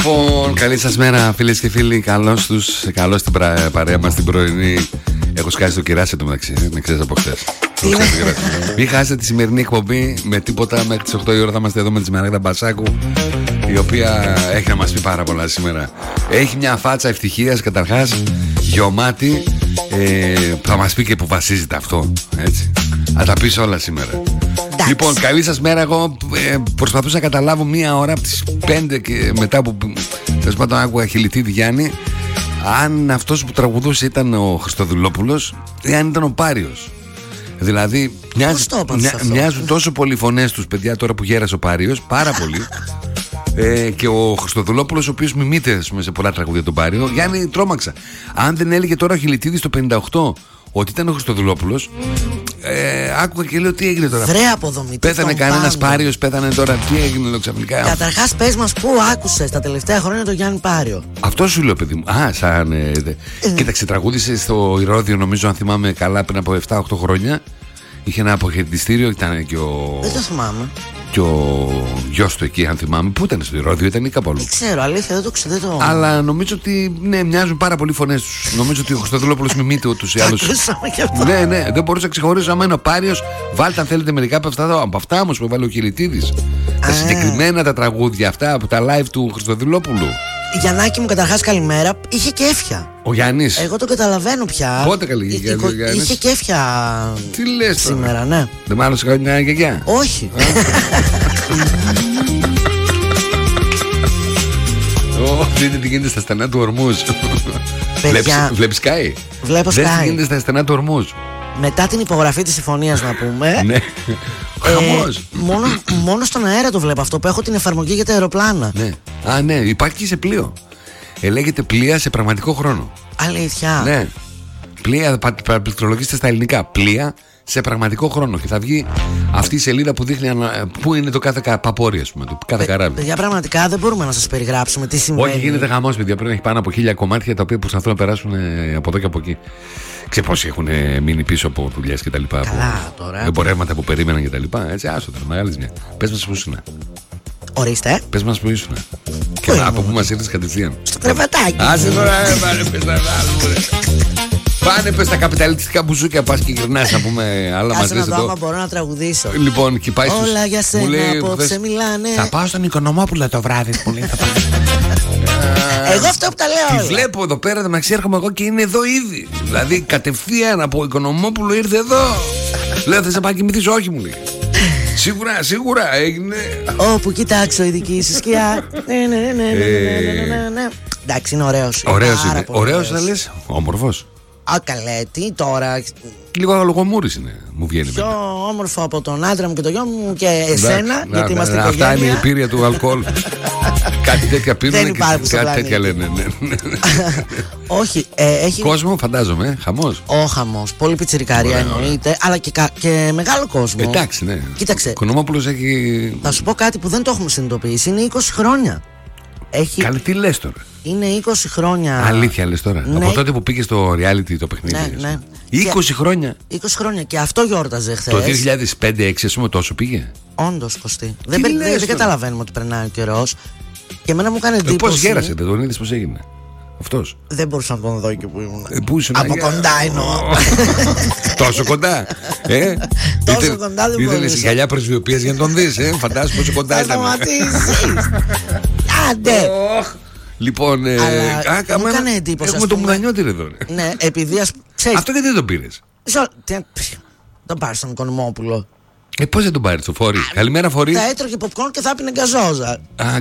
Λοιπόν, καλή σας μέρα φίλες και φίλοι. Καλώς την παρέα μας την πρωινή. Έχω σκάσει το κεράσι του μεταξύ, να ξέρεις από χθες. Μην χάσετε τη σημερινή εκπομπή με τίποτα. Μέχρι τις 8 η ώρα θα είμαστε εδώ με τη Μαράγδα Μπασάκου, η οποία έχει να μας πει πάρα πολλά σήμερα. Έχει μια φάτσα ευτυχίας καταρχάς, γεωμάτη. Θα μας πει και που βασίζεται αυτό, έτσι. Θα τα πεις όλα σήμερα. Λοιπόν, καλή σας μέρα. Εγώ προσπαθούσα να καταλάβω μία ώρα από τις 5 και μετά που τέλος πάντων άκουγα Χιλιτίδη Γιάννη, αν αυτός που τραγουδούσε ήταν ο Χριστοδουλόπουλος ή αν ήταν ο Πάριος. Δηλαδή μοιάζουν τόσο πολύ φωνές τους, παιδιά, τώρα που γέρασε ο Πάριος, πάρα πολύ. Και ο Χριστοδουλόπουλος, ο οποίος μιμείται σε πολλά τραγούδια τον Πάριο. Γιάννη, τρόμαξα. Αν δεν έλεγε τώρα ο Χιλιτίδης το 58 ότι ήταν ο Χριστοδουλόπουλος, άκουγα και λέω τι έγινε τώρα. Βρε αποδομητή. Πέθανε κανένας Πάριος, πέθανε τώρα. Τι έγινε εδώ ξαφνικά. Καταρχάς, πες μας πού άκουσες τα τελευταία χρόνια τον Γιάννη Πάριο. Αυτό σου λέω, παιδί μου. Κοίταξε, τραγούδισε στο Ηρώδειο, νομίζω, αν θυμάμαι καλά, πριν από 7-8 χρόνια. Είχε ένα αποχαιρετιστήριο, ήταν και ο. Δεν το θυμάμαι. Και ο γιος του εκεί, αν θυμάμαι. Πού ήταν, στο Ηρώδειο ήταν ή κάπου αλλού. Δεν ξέρω, αλήθεια, δεν το ξέρω. Αλλά νομίζω ότι ναι, μοιάζουν πάρα πολύ φωνές τους. Νομίζω ότι ο Χριστοδουλόπουλος μιμείται ούτως ή άλλως. Ναι, δεν μπορούσα να ξεχωρίσω. Άμα είναι ο Πάριος, βάλτε αν θέλετε μερικά από αυτά όμως που έβαλε ο Χιλιτίδης. Τα συγκεκριμένα τα τραγούδια αυτά από τα live του Χριστοδουλόπουλου. Γιαννάκη μου, καταρχάς καλημέρα. Είχε κέφια. Ο Γιάννης. Εγώ το καταλαβαίνω πια. Πότε καλή γιαγιά. Είχε κέφια. Τι λες σήμερα, ναι. Δεν μ' άρεσε καμιά γιαγιά. Όχι. Δείτε τι γίνεται στα στενά του Ορμούς. Βλέπεις Sky. Βλέπω Sky. Δες τι γίνεται στα στενά του Ορμούς. Μετά την υπογραφή της συμφωνίας, να πούμε. Ναι. Χαμός. Μόνο στον αέρα το βλέπω αυτό, που έχω την εφαρμογή για τα αεροπλάνα. Ναι. Ναι, υπάρχει και σε πλοίο. Λέγεται πλοία σε πραγματικό χρόνο. Αλήθεια. Ναι. Πλοία, παραπληκτρολογήστε στα ελληνικά. Πλοία σε πραγματικό χρόνο. Και θα βγει αυτή η σελίδα που δείχνει πού είναι το κάθε παπόρι, ας πούμε, το κάθε καράβι. Παιδιά, πραγματικά δεν μπορούμε να σας περιγράψουμε τι συμβαίνει. Όχι, γίνεται χαμός, παιδιά. Πρέπει να έχει πάνω από 1000 κομμάτια τα οποία προσπαθούν να περάσουν από εδώ και από εκεί. Ξέρω πόσοι έχουν μείνει πίσω από δουλειές και τα λοιπά. Καλά τώρα. Εμπορεύματα που περίμεναν και τα λοιπά. Έτσι, άσο τώρα, μεγάλη μια. Πες μας που ήσουν. Ορίστε. Πες μας που ήσουν. Και από πού μας ήρθες κατευθείαν. Στο κρεβατάκι. Άσε τώρα, πες να βάλουμε. Πάνε πες τα καπιταλιστικά μπουζούκια, πας και γυρνάς να πούμε άλλα μαζί. Κάτσε να δω άμα μπορώ να τραγουδήσω. Λοιπόν, και πάει στους... Όλα για σένα απόψε μιλάνε. Θα πάω στον Οικονομόπουλο το βράδυ που λέει. Εγώ αυτό που τα λέω. Τη βλέπω εδώ πέρα, να έρχομαι εγώ και είναι εδώ ήδη. Δηλαδή κατευθείαν από Οικονομόπουλο ήρθε εδώ. Λέω θες να πάει κοιμηθείς? Όχι, μου λέει. Σίγουρα έγινε. Όπου κοιτάξω η δική σου σκιά. Ναι. Εντάξει, είναι ωραίος. Ωραίος θα λες, όμορφος. Α, καλέ, τι τώρα. Λίγο αλογομούρης είναι, μου βγαίνει. Πιο όμορφο από τον άντρα μου και το γιο μου και εσένα, γιατί είμαστε οικογένεια. Αυτά είναι η πύρια του αλκοόλ. Κάτι τέτοια πίνουν και κάτι τέτοια λένε. Όχι, έχει κόσμο, φαντάζομαι, χαμός. Ο χαμός, πολύ πιτσιρικάρια εννοείται, αλλά και μεγάλο κόσμο. Εντάξει, ναι. Κοίταξε, ο Οικονομόπουλος έχει... Θα σου πω κάτι που δεν το έχουμε συνειδητοποιήσει. Είναι 20 χρόνια. Καλή, τι λες τώρα? Είναι 20 χρόνια. Αλήθεια λες τώρα? Ναι. Από τότε που πήγε στο reality το παιχνίδι. Ναι. 20 χρόνια. 20 χρόνια και αυτό γιόρταζε χθες. Το 2005-2006 ας πούμε τόσο πήγε. Όντως, Κωστή. Δεν καταλαβαίνουμε ότι περνάει ο καιρός. Και εμένα μου έκανε εντύπωση. Πώς γέρασε, δεν τον είδες πώς έγινε αυτός? Δεν μπορούσα να τον δω εκεί που ήμουν. Πού ήσουν? Από κοντά εννοώ. Τόσο κοντά. Τόσο κοντά δεν μπορούσα. Ήθελες γυαλιά πρεσβειοποίησης για να τον δεις. Φαντάζομαι πόσο κοντά ήταν. Άντε. Λοιπόν, μου έκανε εντύπωση. Έχουμε το Μουδανιώτη εδώ. Ναι, επειδή ξέρεις. Αυτό γιατί δεν τον πήρες? Τον πάρεις στον Οικονομόπουλο. Πώς δεν τον πάρεις το Φορή? Καλημέρα Φορή. Θα έτρωγε popcorn και θα έπινε γκαζόζα.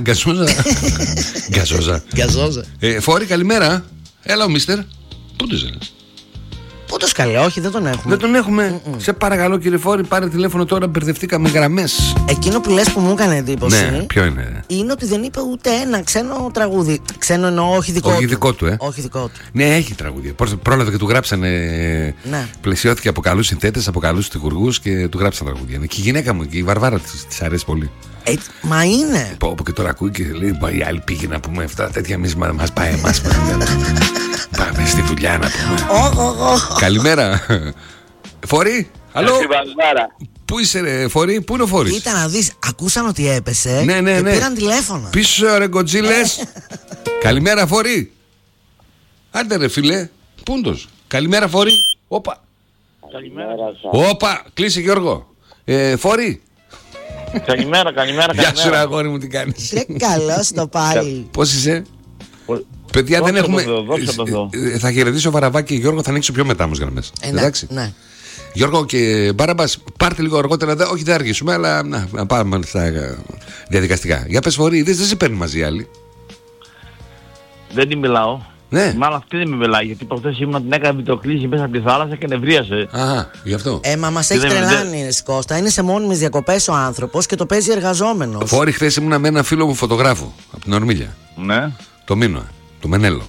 Γκαζόζα. Φορή, καλημέρα. Έλα ο μίστερ. Πού το ζέλες? Πού το σκαλέ, όχι, δεν τον έχουμε. Δεν τον έχουμε. Σε παρακαλώ κύριε Φόρη, πάρε τηλέφωνο τώρα, μπερδευτήκαμε γραμμές. Εκείνο που λες που μου έκανε εντύπωση. Ναι, ποιο είναι? Είναι ότι δεν είπε ούτε ένα ξένο τραγούδι. Ξένο εννοώ, όχι δικό του. Όχι δικό του, Όχι δικό του. Ναι, έχει τραγούδια. Πρόλαβε και του γράψανε. Ναι. Πλαισιώθηκε από καλούς συνθέτες, από καλούς τυχουργούς και του γράψαν τραγούδια. Και η γυναίκα μου, και η Βαρβάρα της αρέσει πολύ. Μα είναι. Που και τώρα ακούει και λέει: η άλλη πήγε να πούμε αυτά τέτοια μίσμα, μας πάει εμάς. Πάμε στη δουλειά να πούμε. Καλημέρα. Φορή, αλλό. Πού είσαι ρε Φορή, πού είναι ο Φορής? Κοίτα να δεις, ακούσαν ότι έπεσε. Ναι. Και πήραν τηλέφωνα. Πίσω ρε κοτσίλες. Καλημέρα, Φορή. Άντε ρε φίλε, πούντος. Καλημέρα, Φορή. Όπα. Καλημέρα. Όπα, κλείσε Γιώργο. Φορή. Καλημέρα. Γεια σου ρε αγόρι μου, τι κάνεις? Καλώς το πάει. Πώς είσαι? Παιδιά, δεν έχουμε. Θα χαιρετήσω Βαραβάκη και Γιώργο, θα ανοίξω πιο μετά όμως γραμμές. Εντάξει. Ναι. Γιώργο και Μπάραμπας, πάρτε λίγο αργότερα εδώ. Όχι, δεν αργήσουμε, αλλά να πάμε στα διαδικαστικά. Για πες, Φορή, δεν σε παίρνει μαζί άλλοι. Δεν τη μιλάω. Ναι. Μάλλον αυτή δεν με μιλάει, γιατί προχθές ήμουν την έκανα βιντεοκλήση μέσα από τη θάλασσα και νευρίασε. Α, γι' αυτό. Μα μας έχει τρελάνει, Κώστα. Είναι σε μόνιμες διακοπές ο άνθρωπος και το παίζει εργαζόμενος. Φόρη, χθες ήμουνα με ένα φίλο μου φωτογράφο από την Ορμήλια. Ναι. Το Μίνωα, το Μενέλο.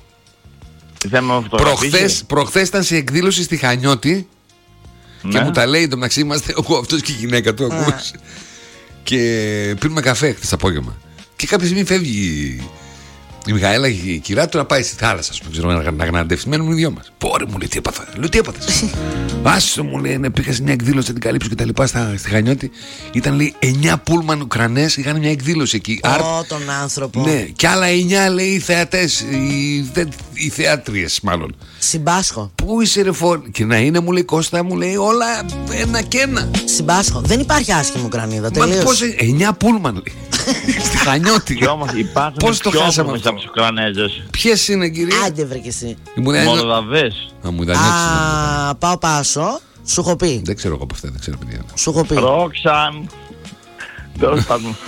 Προχθές ήταν σε εκδήλωση στη Χανιώτη. Ναι. Και μου τα λέει, το μεταξύ είμαστε εγώ, αυτός και η γυναίκα του. Και πίνουμε καφέ χθες απόγευμα. Και κάποια στιγμή φεύγει η Μιχαέλα, η κυρά του, να πάει στη θάλασσα, να γναντεύσει. Μένουμε οι δυο μας. Πόρε, μου λέει, τι έπαθα. Λέω, τι έπαθες? Άσο, μου λέει, πήγα σε μια εκδήλωση, θα την καλύψω και τα λοιπά στη Χανιώτη. Ήταν, λέει, 9 πούλμαν Ουκρανές, είχαν μια εκδήλωση εκεί. Τον άνθρωπο. Ναι, και άλλα 9, λέει, οι θεατές, οι θεάτριες μάλλον. Συμπάσχω. Πού είσαι ρε Φόρη? Και να είναι, μου λέει, Κώστα, μου λέει, όλα ένα και ένα. Συμπάσχω. Δεν υπάρχει άσχημη Ουκρανίδα, τελείως. Μα πώς, 9 πούλμαν, λέει. Στη Χανιώτη. Και όμως υπάρχουν. Πώς το χάσαμε μέσα από τους Ουκρανέζες? Ποιες είναι, κυρία? Άντε βρε κι εσύ. Μολδαβές. Πάω πάσο. Σου έχω πει. Δεν ξέρω εγώ από αυτά, δεν ξέρω παιδιά. Σου έχω πει. Ρόξαν. Τέλος πάντων.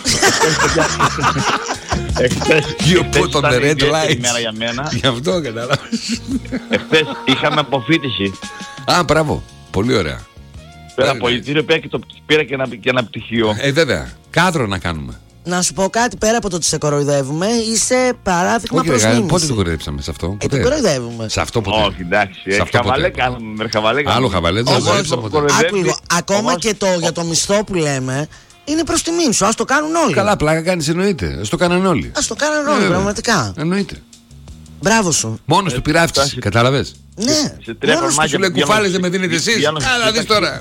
You put on the red lights. Ημέρα για μένα. Γι' αυτό κατάλαβες. Εχθές είχαμε αποφοίτηση. Α, μπράβο. Πολύ ωραία. Πέρα πολιτήριο πήρα και ένα πτυχίο. Βέβαια. Κάδρο να κάνουμε. Να σου πω κάτι, πέρα από το ότι σε κοροϊδεύουμε, είσαι παράδειγμα προς μίμηση. Πότε το κοροϊδέψαμε σε αυτό? Το κοροϊδεύουμε. Σε αυτό ποτέ. Όχι, εντάξει. Χαβαλέ κάνουμε. Άλλο χαβαλέ δεν Ακόμα και για το μισθό που λέμε, είναι προς τιμήν σου. Ας το κάνουν όλοι. Καλά, πλάκα κάνεις, εννοείται. Ας το κάνανε όλοι. Ας το κάνανε όλοι, πραγματικά. Εννοείται. Μπράβο σου. Μόνος του πήρα αύξηση, κατάλαβες? Ναι. Μόνος του σου λέει κουφάλες δεν με δίνετε εσείς. Καλά, δεις τώρα.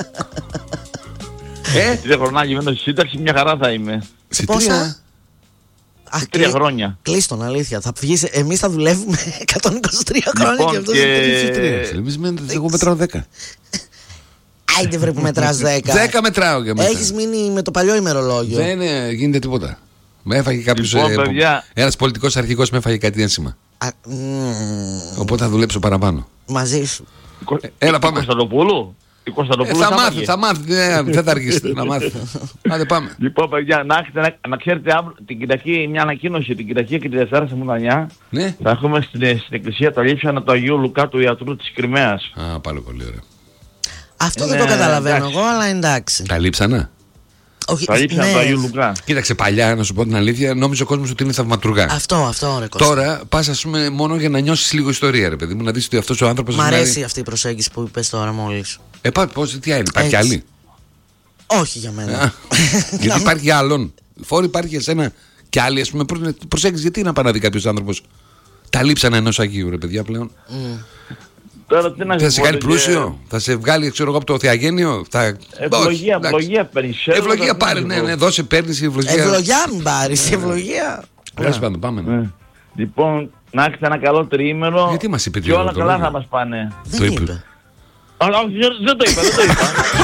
3 χρονάκια μένω στη σύνταξη, μια χαρά θα είμαι. Σε πόσα? 3 χρόνια. Κλείστον, αλήθεια. Θα βγεις, εμείς θα δουλεύουμε 123 χρόνια και αυτός είναι 3. Εμείς εγώ μετράω 10. Άιντε βρε που μετράς 10. 10 μετράω και μετά. Έχεις μείνει με το παλιό ημερολόγιο. Δεν γίνεται τίποτα. Με έφαγε κάποιος. Ένας πολιτικός αρχηγός με έφαγε κάτι ένσημα. Οπότε θα δουλέψω παραπάνω. Μαζί σου. Έλα πάμε. Κωνσταντοπούλου. Θα μάθει, δεν θα αργήσετε να μάθει. Άντε πάμε. Λοιπόν, παιδιά, να ξέρετε την Κυριακή, μια ανακοίνωση. Την Κυριακή και τη Δευτέρα σε Μουτανιά θα έχουμε στην εκκλησία τα λείψανα του Αγίου Λουκά, του ιατρού της Κριμαίας. Α, πάλι πολύ ωραία. Αυτό δεν το καταλαβαίνω εγώ, αλλά εντάξει. Τα λείψανα. Τα λείψανα του Αγίου Λουκά. Κοίταξε, παλιά, να σου πω την αλήθεια, νόμιζε ο κόσμος ότι είναι θαυματουργά. Αυτό, ρε Κώστα. Τώρα πας, ας πούμε, μόνο για να νιώσεις λίγο ιστορία, ρε παιδί μου, να δεις ότι αυτός ο άνθρωπος. Μ' αρέσει αυτή η προσέγγιση που είπες τώρα μόλις. Τι άλλη, υπάρχει άλλη? Όχι για μένα. Γιατί υπάρχει άλλον. Φόρη υπάρχει για σένα και άλλοι, ας πούμε, προσέγγιση. Γιατί να πάει να δει κάποιος άνθρωπος τα λείψανα ενός Αγίου, ρε παιδιά πλέον. Τώρα, τι να θα σε κάνει πλούσιο, θα σε βγάλει, ξέρω εγώ, από το Θεαγένειο. Ευλογία παίρνεις. Ευλογία πάρει, ναι, δώσε, παίρνεις ευλογία. Ευλογία μην πάρεις, ευλογία. Τέλος πάντων, πάμε. Λοιπόν, να έχετε ένα καλό τριήμερο. Γιατί μας είπε και όλα καλά θα μας πάνε. Δεν είπε. Όχι, δεν το είπα.